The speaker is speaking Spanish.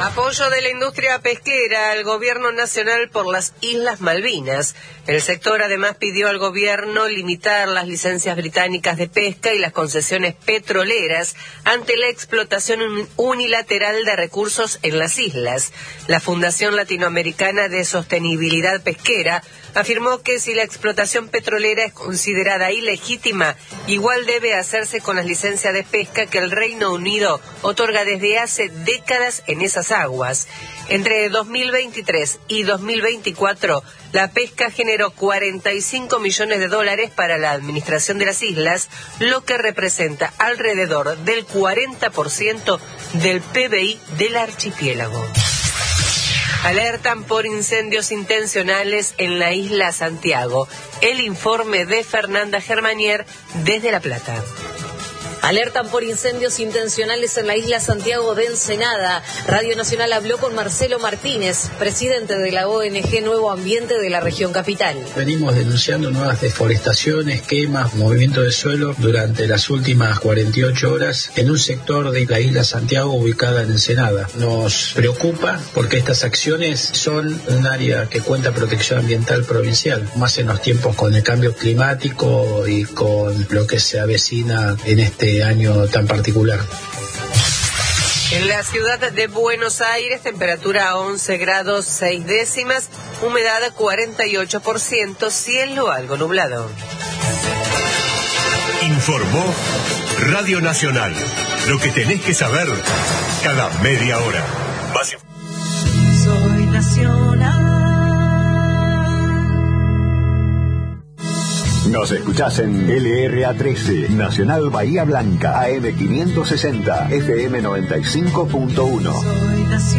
Apoyo de la industria pesquera al gobierno nacional por las Islas Malvinas. El sector además pidió al gobierno limitar las licencias británicas de pesca y las concesiones petroleras ante la explotación unilateral de recursos en las islas. La Fundación Latinoamericana de Sostenibilidad Pesquera afirmó que si la explotación petrolera es considerada ilegítima, igual debe hacerse con las licencias de pesca que el Reino Unido otorga desde hace décadas en esas aguas. Entre 2023 y 2024, la pesca generó $45 millones para la administración de las islas, lo que representa alrededor del 40% del PBI del archipiélago. Alertan por incendios intencionales en la isla Santiago. El informe de Fernanda Germanier desde La Plata. Alertan por incendios intencionales en la isla Santiago de Ensenada. Radio Nacional habló con Marcelo Martínez, presidente de la ONG Nuevo Ambiente de la región capital. Venimos denunciando nuevas deforestaciones, quemas, movimiento de suelo durante las últimas 48 horas en un sector de la isla Santiago ubicada en Ensenada. Nos preocupa porque estas acciones son un área que cuenta protección ambiental provincial, más en los tiempos con el cambio climático y con lo que se avecina en este año tan particular. En la ciudad de Buenos Aires, temperatura 11 grados 6 décimas, humedad 48%, cielo algo nublado. Informó Radio Nacional. Lo que tenés que saber cada media hora. Soy Nacional. Nos escuchás en LRA 13, Nacional Bahía Blanca, AM 560, FM 95.1. Soy Nacional.